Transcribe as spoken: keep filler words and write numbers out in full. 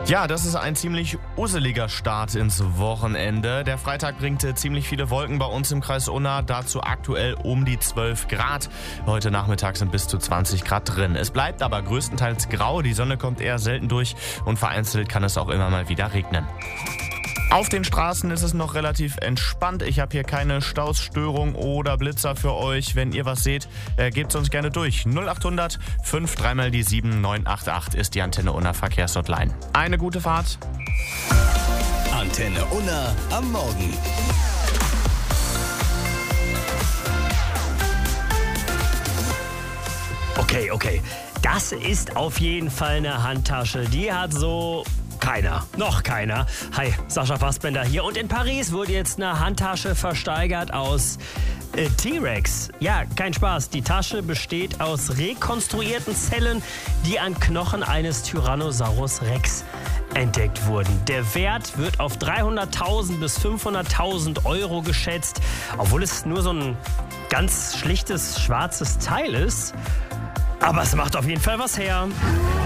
Ja, das ist ein ziemlich usseliger Start ins Wochenende. Der Freitag bringt ziemlich viele Wolken bei uns im Kreis Unna, dazu aktuell um die zwölf Grad. Heute Nachmittag sind bis zu zwanzig Grad drin. Es bleibt aber größtenteils grau, die Sonne kommt eher selten durch und vereinzelt kann es auch immer mal wieder regnen. Auf den Straßen ist es noch relativ entspannt. Ich habe hier keine Stausstörung oder Blitzer für euch. Wenn ihr was seht, äh, gebt es uns gerne durch. null acht hundert fünf drei mal die sieben neun acht acht ist die Antenne Unna Verkehrshotline. Eine gute Fahrt. Antenne Unna am Morgen. Okay, okay. Das ist auf jeden Fall eine Handtasche. Die hat so... Keiner. Noch keiner. Hi, Sascha Fassbender hier. Und in Paris wurde jetzt eine Handtasche versteigert aus äh, T-Rex. Ja, kein Spaß. Die Tasche besteht aus rekonstruierten Zellen, die an Knochen eines Tyrannosaurus Rex entdeckt wurden. Der Wert wird auf dreihunderttausend bis fünfhunderttausend Euro geschätzt. Obwohl es nur so ein ganz schlichtes schwarzes Teil ist. Aber es macht auf jeden Fall was her.